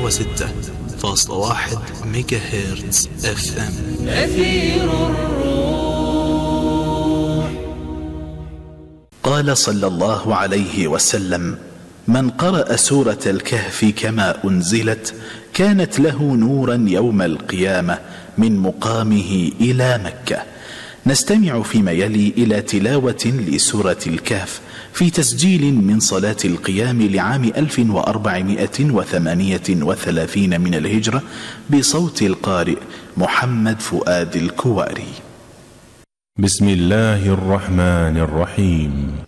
106.1 ميجا هرتز FM. أثير الروح. قال صلى الله عليه وسلم: من قرأ سورة الكهف كما أنزلت كانت له نورا يوم القيامة من مقامه إلى مكة. نستمع فيما يلي إلى تلاوة لسورة الكهف في تسجيل من صلاة القيام لعام 1438 من الهجرة بصوت القارئ محمد فؤاد الكواري. بسم الله الرحمن الرحيم.